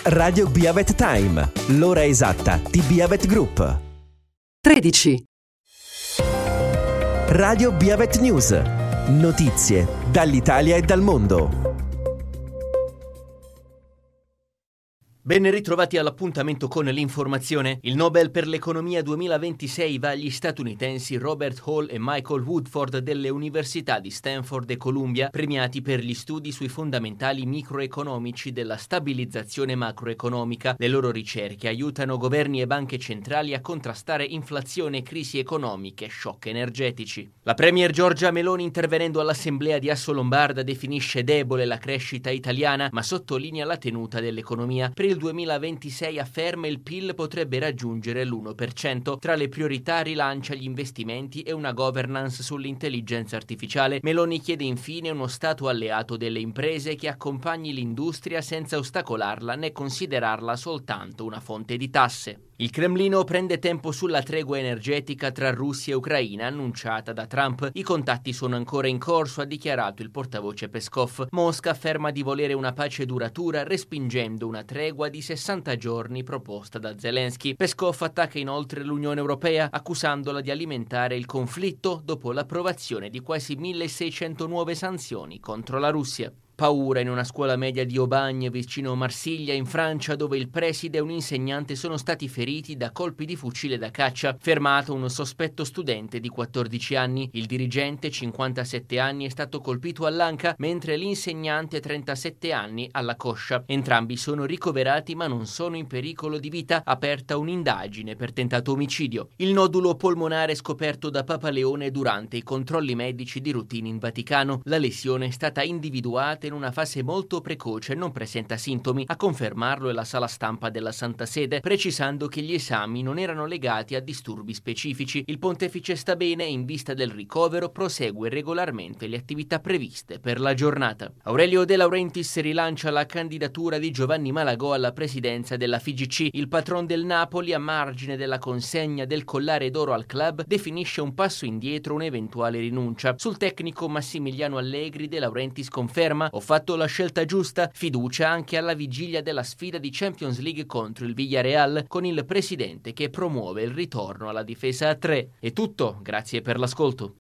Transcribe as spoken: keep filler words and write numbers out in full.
Radio Biavet Time, l'ora esatta di Biavet Group. tredici. Radio Biavet News, notizie dall'Italia e dal mondo. Ben ritrovati all'appuntamento con l'informazione. Il Nobel per l'economia duemilaventisei va agli statunitensi Robert Hall e Michael Woodford delle università di Stanford e Columbia, premiati per gli studi sui fondamentali microeconomici della stabilizzazione macroeconomica. Le loro ricerche aiutano governi e banche centrali a contrastare inflazione, crisi economiche e shock energetici. La premier Giorgia Meloni, intervenendo all'Assemblea di Assolombarda, definisce debole la crescita italiana, ma sottolinea la tenuta dell'economia. Per il duemilaventisei, afferma, il P I L potrebbe raggiungere l'uno per cento. Tra le priorità rilancia gli investimenti e una governance sull'intelligenza artificiale. Meloni chiede infine uno Stato alleato delle imprese che accompagni l'industria senza ostacolarla né considerarla soltanto una fonte di tasse. Il Cremlino prende tempo sulla tregua energetica tra Russia e Ucraina annunciata da Trump. I contatti sono ancora in corso, ha dichiarato il portavoce Peskov. Mosca afferma di volere una pace duratura, respingendo una tregua di sessanta giorni proposta da Zelensky. Peskov attacca inoltre l'Unione Europea, accusandola di alimentare il conflitto dopo l'approvazione di quasi milleseicento nuove sanzioni contro la Russia. Paura in una scuola media di Aubagne, vicino Marsiglia, in Francia, dove il preside e un insegnante sono stati feriti da colpi di fucile da caccia. Fermato un sospetto studente di quattordici anni. Il dirigente, cinquantasette anni, è stato colpito all'anca, mentre l'insegnante, trentasette anni, alla coscia. Entrambi sono ricoverati ma non sono in pericolo di vita. Aperta un'indagine per tentato omicidio. Il nodulo polmonare scoperto da Papa Leone durante i controlli medici di routine in Vaticano. La lesione è stata individuata in una fase molto precoce e non presenta sintomi. A confermarlo è la sala stampa della Santa Sede, precisando che gli esami non erano legati a disturbi specifici. Il pontefice sta bene e in vista del ricovero prosegue regolarmente le attività previste per la giornata. Aurelio De Laurentiis rilancia la candidatura di Giovanni Malagò alla presidenza della F I G C. Il patron del Napoli, a margine della consegna del collare d'oro al club, definisce un passo indietro un'eventuale rinuncia. Sul tecnico Massimiliano Allegri, De Laurentiis conferma: ho fatto la scelta giusta, fiducia anche alla vigilia della sfida di Champions League contro il Villarreal, con il presidente che promuove il ritorno alla difesa a tre. È tutto, grazie per l'ascolto.